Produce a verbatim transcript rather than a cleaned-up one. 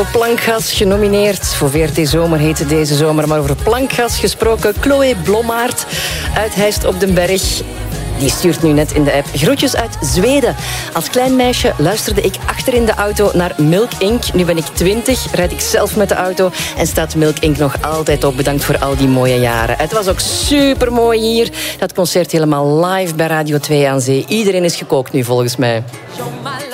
Plankgas genomineerd. Voor V R T Zomer heette deze zomer. Maar over plankgas gesproken. Chloe Blommaert uit Heist op den Berg. Die stuurt nu net in de app groetjes uit Zweden. Als klein meisje luisterde ik achter in de auto naar Milk Inc. Nu ben ik twintig, rijd ik zelf met de auto en staat Milk Inc. nog altijd op. Bedankt voor al die mooie jaren. Het was ook supermooi hier. Dat concert helemaal live bij Radio twee aan Zee. Iedereen is gekookt nu volgens mij.